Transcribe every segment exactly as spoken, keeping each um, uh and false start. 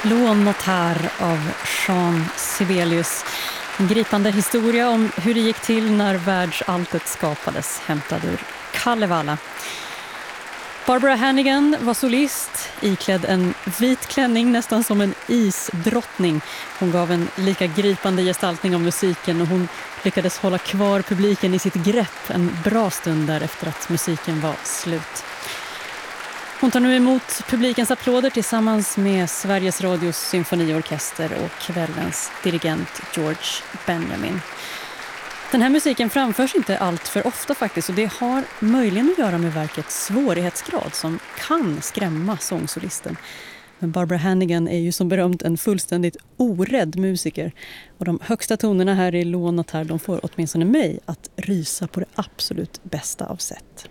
Lånnotar av Jean Sibelius. En gripande historia om hur det gick till när världsalltet skapades, hämtad ur Kalevala. Barbara Hannigan var solist, iklädd en vit klänning nästan som en isdrottning. Hon gav en lika gripande gestaltning av musiken och hon lyckades hålla kvar publiken i sitt grepp en bra stund där efter att musiken var slut. Hon tar nu emot publikens applåder tillsammans med Sveriges Radios symfoniorkester och kvällens dirigent George Benjamin. Den här musiken framförs inte allt för ofta faktiskt, och det har möjligen att göra med verkets svårighetsgrad som kan skrämma sångsolisten. Men Barbara Hannigan är ju som berömt en fullständigt orädd musiker, och de högsta tonerna här i Lånnotar, de får åtminstone mig att rysa på det absolut bästa av sätt.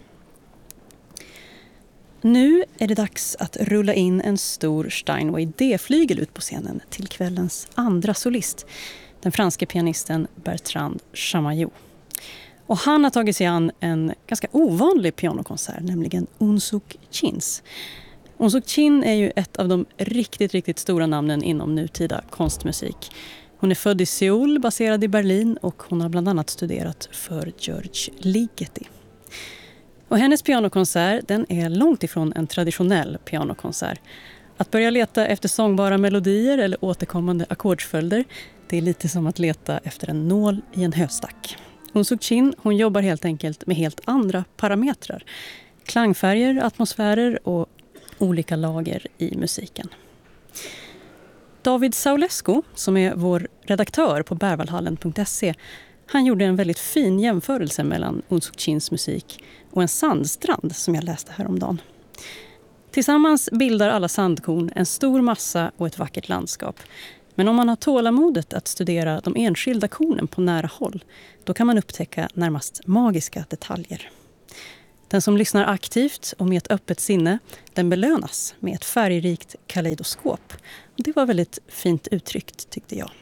Nu är det dags att rulla in en stor Steinway D-flygel ut på scenen till kvällens andra solist, den franske pianisten Bertrand Chamayou. Och han har tagit sig an en ganska ovanlig pianokonsert, nämligen Unsuk Chins. Unsuk Chin är ju ett av de riktigt, riktigt stora namnen inom nutida konstmusik. Hon är född i Seoul, baserad i Berlin, och hon har bland annat studerat för George Ligeti. Och hennes pianokonsert, den är långt ifrån en traditionell pianokonsert. Att börja leta efter sångbara melodier eller återkommande ackordsföljder, det är lite som att leta efter en nål i en höstack. Unsuk Chin, hon jobbar helt enkelt med helt andra parametrar. Klangfärger, atmosfärer och olika lager i musiken. David Saulescu, som är vår redaktör på berwaldhallen punkt se, han gjorde en väldigt fin jämförelse mellan Unsuk Chins musik och en sandstrand som jag läste häromdagen. Tillsammans bildar alla sandkorn en stor massa och ett vackert landskap. Men om man har tålamodet att studera de enskilda kornen på nära håll, då kan man upptäcka närmast magiska detaljer. Den som lyssnar aktivt och med ett öppet sinne, den belönas med ett färgrikt kaleidoskop. Och det var väldigt fint uttryckt, tyckte jag.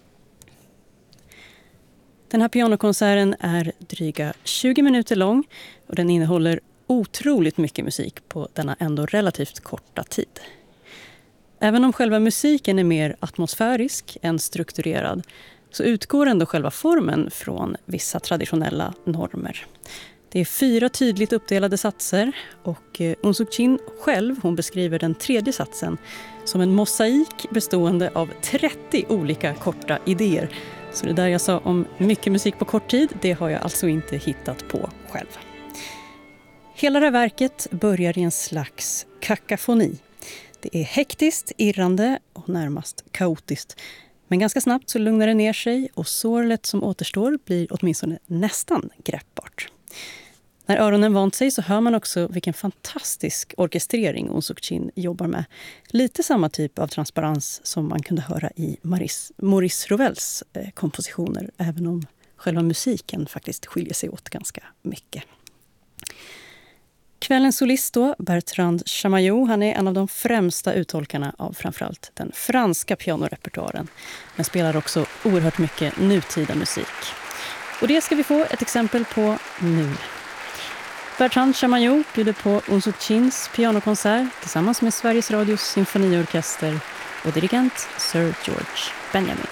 Den här pianokonserten är dryga tjugo minuter lång och den innehåller otroligt mycket musik på denna ändå relativt korta tid. Även om själva musiken är mer atmosfärisk än strukturerad, så utgår ändå själva formen från vissa traditionella normer. Det är fyra tydligt uppdelade satser, och Unsuk Chin själv, hon beskriver den tredje satsen som en mosaik bestående av trettio olika korta idéer. Så det där jag sa om mycket musik på kort tid, det har jag alltså inte hittat på själv. Hela det här verket börjar i en slags kakafoni. Det är hektiskt, irrande och närmast kaotiskt. Men ganska snabbt så lugnar det ner sig och sorlet som återstår blir åtminstone nästan greppbart. När öronen vant sig så hör man också vilken fantastisk orkestrering Unsuk Chin jobbar med. Lite samma typ av transparens som man kunde höra i Maurice, Maurice Rovels eh, kompositioner, även om själva musiken faktiskt skiljer sig åt ganska mycket. Kvällens solist då, Bertrand Chamayou, han är en av de främsta uttolkarna av framförallt den franska pianorepertoaren, men spelar också oerhört mycket nutida musik. Och det ska vi få ett exempel på nu. Bertrand Chamayou bjuder på Unsuk Chins pianokonsert tillsammans med Sveriges Radios symfoniorkester och dirigent Sir George Benjamin.